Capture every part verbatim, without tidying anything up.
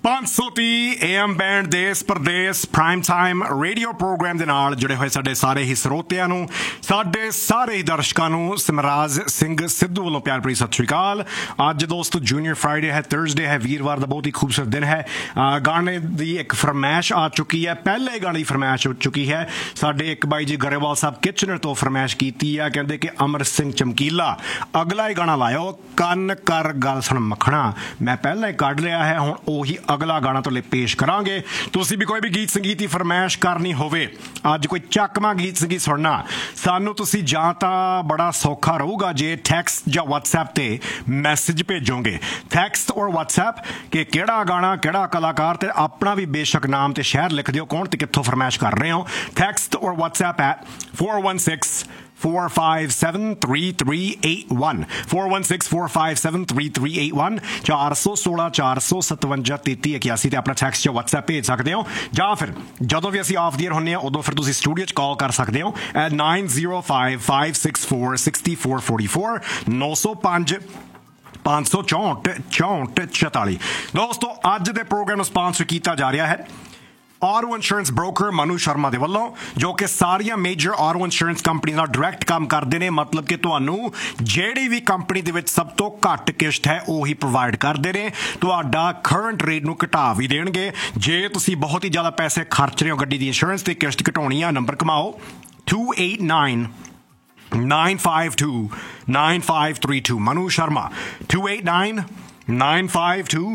पाँच सौ तीह ए एम बैंड देश प्रदेश प्राइम टाइम रेडियो प्रोग्राम ਦੇ ਨਾਲ ਜੁੜੇ ਹੋਏ ਸਾਡੇ ਸਾਰੇ ਹੀ ਸਰੋਤਿਆਂ ਨੂੰ ਸਾਡੇ ਸਾਰੇ ਹੀ ਦਰਸ਼ਕਾਂ ਨੂੰ ਸਿਮਰਾਜ ਸਿੰਘ ਸਿੱਧੂ ਵੱਲੋਂ ਪਿਆਰ ਭਰੀ ਸਤਿ ਸ਼੍ਰੀ ਅਕਾਲ। ਅੱਜ ਦੋਸਤੋ ਜੂਨੀਅਰ ਫਰਾਈਡੇ ਹੈ, ਥਰਸਡੇ ਹੈ, ਵੀਰਵਾਰ ਦਾ ਬਹੁਤ ਹੀ ਖੂਬਸੂਰਤ ਦਿਨ ਹੈ। ਗਾਣੇ ਦੀ ਇੱਕ ਫਰਮਾਇਸ਼ ਆ ਚੁੱਕੀ ਹੈ, ਪਹਿਲੇ ਗਾਣੇ ਦੀ ਫਰਮਾਇਸ਼ ਹੋ ਚੁੱਕੀ ਹੈ। ਸਾਡੇ ਇੱਕ ਬਾਈ ਜੀ ਗਰੇਵਾਲ ਸਾਹਿਬ ਕਿਚਨਰ ਤੋਂ ਫਰਮਾਇਸ਼ ਕੀਤੀ ਆ, ਕਹਿੰਦੇ ਕਿ ਅਮਰ ਸਿੰਘ ਚਮਕੀਲਾ ਅਗਲਾ ਹੀ ਗਾਣਾ ਲਾਇਓ, ਕੰਨ ਕਰ ਗੱਲ ਸੁਣ ਮੱਖਣਾ। ਮੈਂ ਪਹਿਲਾਂ ਹੀ ਕੱਢ ਲਿਆ ਹੈ, ਹੁਣ ਉਹੀ ਅਗਲਾ ਗਾਣਾ ਤੁਹਾਡੇ ਪੇਸ਼ ਕਰਾਂਗੇ। ਤੁਸੀਂ ਵੀ ਕੋਈ ਵੀ ਗੀਤ ਸੰਗੀਤ ਦੀ ਫਰਮਾਇਸ਼ ਕਰਨੀ ਹੋਵੇ, ਅੱਜ ਕੋਈ ਚੱਕਵਾਂ ਗੀਤ ਸੰਗੀਤ ਸੁਣਨਾ, ਸਾਨੂੰ ਤੁਸੀਂ ਜਾਂ ਤਾਂ ਬੜਾ ਸੌਖਾ ਰਹੂਗਾ ਜੇ ਟੈਕਸਟ ਜਾਂ ਵਟਸਐਪ ਤੇ ਮੈਸੇਜ ਭੇਜੋਗੇ, ਟੈਕਸਟ ਔਰ ਵਟਸਐਪ ਕਿ ਕਿਹੜਾ ਗਾਣਾ ਕਿਹੜਾ ਕਲਾਕਾਰ, ਤੇ ਆਪਣਾ ਵੀ ਬੇਸ਼ੱਕ ਨਾਮ ਤੇ ਸ਼ਹਿਰ ਲਿਖ ਦਿਓ, ਕੌਣ ਤੇ ਕਿੱਥੋਂ ਫਰਮਾਇਸ਼ ਕਰ ਰਹੇ ਹੋ। ਟੈਕਸਟ ਔਰ WhatsApp at four one six four five seven three three eight one four one six four five seven three three eight one ਚਾਰ ਸੌ ਸੋਲਾਂ ਚਾਰ ਸੌ ਸਤਵੰਜਾ ਤੇਤੀ ਇਕਿਆਸੀ ਤੇ ਆਪਣਾ ਟੈਕਸਟ ਜਾਂ ਵਟਸਐਪ ਭੇਜ ਸਕਦੇ ਹੋ, ਜਾਂ ਫਿਰ ਜਦੋਂ ਵੀ ਅਸੀਂ ਆਫ ਦੀ ਏਅਰ ਹੁੰਦੇ ਹਾਂ ਉਦੋਂ ਫਿਰ ਤੁਸੀਂ ਸਟੂਡੀਓ 'ਚ ਕਾਲ ਕਰ ਸਕਦੇ ਹੋ at nine zero five five six four six four four four ਨੌ ਸੌ ਪੰਜ ਪੰਜ ਸੌ ਚੌਂਹਠ ਚੌਂਹਠ ਚੁਤਾਲੀ। ਦੋਸਤੋ ਅੱਜ ਦੇ ਪ੍ਰੋਗਰਾਮ ਨੂੰ ਸਪਾਂਸਰ ਕੀਤਾ ਜਾ ਰਿਹਾ ਹੈ auto insurance broker Manu Sharma ਦੇ ਵੱਲੋਂ, ਜੋ ਕਿ ਸਾਰੀਆਂ ਮੇਜਰ ਆਟੋ ਇੰਸ਼ੋਰੈਂਸ ਕੰਪਨੀ ਨਾਲ ਡਾਇਰੈਕਟ ਕੰਮ ਕਰਦੇ ਨੇ। ਮਤਲਬ ਕਿ ਤੁਹਾਨੂੰ ਜਿਹੜੀ ਵੀ ਕੰਪਨੀ ਦੇ ਵਿੱਚ ਸਭ ਤੋਂ ਘੱਟ ਕਿਸ਼ਤ ਹੈ ਉਹੀ ਪ੍ਰੋਵਾਈਡ ਕਰਦੇ ਨੇ, ਤੁਹਾਡਾ ਕਰੰਟ ਰੇਟ ਨੂੰ ਘਟਾ ਵੀ ਦੇਣਗੇ। ਜੇ ਤੁਸੀਂ ਬਹੁਤ ਹੀ ਜ਼ਿਆਦਾ ਪੈਸੇ ਖਰਚ ਰਹੇ ਹੋ ਗੱਡੀ ਦੀ ਇੰਸ਼ੋਰੈਂਸ ਤੇ ਕਿਸ਼ਤ ਘਟਾਉਣੀ ਆ, number ਕਮਾਓ two eight nine nine five two nine five three two Manu Sharma two eight nine nine five two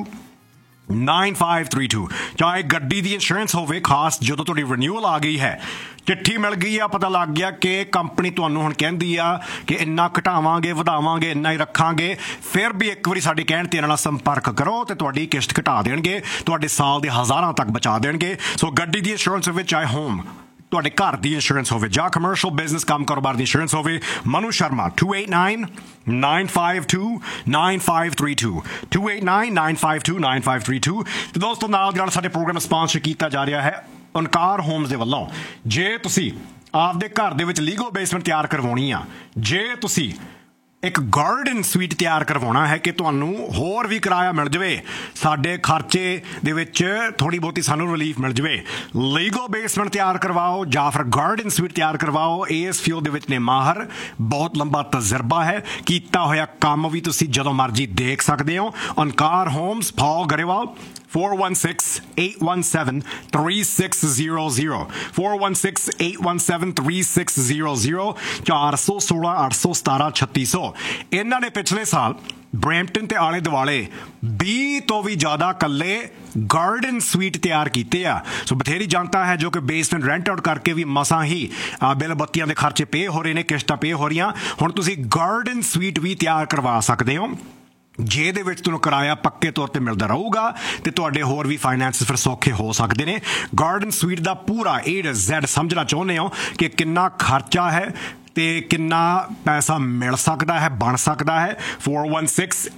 nine five three two। ਚਾਹੇ ਗੱਡੀ ਦੀ ਇੰਸ਼ੋਰੈਂਸ ਹੋਵੇ, ਖਾਸ ਜਦੋਂ ਤੁਹਾਡੀ ਰਿਨਿਊਅਲ ਆ ਗਈ ਹੈ, ਚਿੱਠੀ ਮਿਲ ਗਈ ਆ, ਪਤਾ ਲੱਗ ਗਿਆ ਕਿ ਕੰਪਨੀ ਤੁਹਾਨੂੰ ਹੁਣ ਕਹਿੰਦੀ ਆ ਕਿ ਇੰਨਾ ਘਟਾਵਾਂਗੇ ਵਧਾਵਾਂਗੇ ਇੰਨਾ ਹੀ ਰੱਖਾਂਗੇ, ਫਿਰ ਵੀ ਇੱਕ ਵਾਰੀ ਸਾਡੇ ਕਹਿਣ ਤੇ ਇਹਨਾਂ ਨਾਲ ਸੰਪਰਕ ਕਰੋ ਤੇ ਤੁਹਾਡੀ ਕਿਸ਼ਤ ਘਟਾ ਦੇਣਗੇ, ਤੁਹਾਡੇ ਸਾਲ ਦੇ ਹਜ਼ਾਰਾਂ ਤੱਕ ਬਚਾ ਦੇਣਗੇ। ਸੋ ਗੱਡੀ ਦੀ ਇੰਸ਼ੋਰੈਂਸ ਹੋਵੇ, ਚਾਹੇ ਹੋਮ ਤੁਹਾਡੇ ਘਰ ਦੀ ਇੰਸ਼ੋਰੈਂਸ ਹੋਵੇ ਜਾਂ ਕਮਰਸ਼ੀਅਲ ਬਿਜ਼ਨਸ ਕੰਮ ਕਾਰੋਬਾਰ ਦੀ ਇੰਸ਼ੋਰੈਂਸ ਹੋਵੇ, Manu Sharma two eight nine nine five two nine five three two two eight nine nine five two nine five three two। ਤੇ ਦੋਸਤੋ ਨਾਲ ਦੀ ਨਾਲ ਸਾਡੇ ਪ੍ਰੋਗਰਾਮ ਸਪਾਂਸਰ ਕੀਤਾ ਜਾ ਰਿਹਾ ਹੈ ਓਨਕਾਰ ਹੋਮਸ ਦੇ ਵੱਲੋਂ। ਜੇ ਤੁਸੀਂ ਆਪਦੇ ਘਰ ਦੇ ਵਿੱਚ ਲੀਗਲ ਬੇਸਮੈਂਟ ਤਿਆਰ ਕਰਵਾਉਣੀ ਆ, ਜੇ ਤੁਸੀਂ ਇੱਕ ਗਾਰਡਨ ਸਵੀਟ ਤਿਆਰ ਕਰਵਾਉਣਾ ਹੈ ਕਿ ਤੁਹਾਨੂੰ ਹੋਰ ਵੀ ਕਿਰਾਇਆ ਮਿਲ ਜਾਵੇ, ਸਾਡੇ ਖਰਚੇ ਦੇ ਵਿੱਚ ਥੋੜ੍ਹੀ ਬਹੁਤੀ ਸਾਨੂੰ ਰਿਲੀਫ ਮਿਲ ਜਾਵੇ, ਲੀਗਲ ਬੇਸਮੈਂਟ ਤਿਆਰ ਕਰਵਾਓ ਜਾਂ ਫਿਰ ਗਾਰਡਨ ਸਵੀਟ ਤਿਆਰ ਕਰਵਾਓ। ਇਸ ਫੀਲਡ ਦੇ ਵਿੱਚ ਨੇ ਮਾਹਰ, ਬਹੁਤ ਲੰਬਾ ਤਜਰਬਾ ਹੈ, ਕੀਤਾ ਹੋਇਆ ਕੰਮ ਵੀ ਤੁਸੀਂ ਜਦੋਂ ਮਰਜ਼ੀ ਦੇਖ ਸਕਦੇ ਹੋ। ਓਨਕਾਰ ਹੋਮਸ, ਪਾਲ Grewal four one six eight one seven three six zero zero four one six eight one seven three six zero zero ਚਾਰ ਸੌ ਸੋਲਾਂ ਅੱਠ ਸੌ ਸਤਾਰਾਂ ਛੱਤੀ ਸੌ। ਇਹਨਾਂ ਨੇ ਪਿਛਲੇ ਸਾਲ ਬਰੈਂਪਟਨ ਤੇ ਆਲੇ ਦੁਆਲੇ ਵੀਹ ਤੋਂ ਵੀ ਜ਼ਿਆਦਾ ਕੱਲੇ ਗਾਰਡਨ ਸਵੀਟ ਤਿਆਰ ਕੀਤੇ ਆ। ਸੋ ਬਥੇਰੀ ਜਨਤਾ ਹੈ ਜੋ ਕਿ ਬੇਸਮੈਂਟ ਰੈਂਟ ਆਊਟ ਕਰਕੇ ਵੀ ਮਸਾਂ ਹੀ ਬਿੱਲ ਬੱਤੀਆਂ ਦੇ ਖਰਚੇ ਪੇ ਹੋ ਰਹੇ ਨੇ, ਕਿਸ਼ਤਾਂ ਪੇ ਹੋ ਰਹੀਆਂ। ਹੁਣ ਤੁਸੀਂ ਗਾਰਡਨ ਸਵੀਟ ਵੀ ਤਿਆਰ ਕਰਵਾ ਸਕਦੇ ਹੋ, ਜਿਹਦੇ ਵਿੱਚ ਤੁਹਾਨੂੰ ਕਿਰਾਇਆ ਪੱਕੇ ਤੌਰ ਤੇ ਮਿਲਦਾ ਰਹੂਗਾ ਤੇ ਤੁਹਾਡੇ ਹੋਰ ਵੀ ਫਾਈਨੈਂਸ ਫਿਰ ਸੌਖੇ ਹੋ ਸਕਦੇ ਨੇ। ਗਾਰਡਨ ਸਵੀਟ ਦਾ ਪੂਰਾ ਏ ਟੂ ਜ਼ੈਡ ਸਮਝਣਾ ਚਾਹੁੰਦੇ ਹੋ ਕਿ ਕਿੰਨਾ ਖਰਚਾ ਹੈ ਤੇ ਕਿੰਨਾ ਪੈਸਾ ਮਿਲ ਸਕਦਾ ਹੈ, ਬਣ ਸਕਦਾ ਹੈ। four one six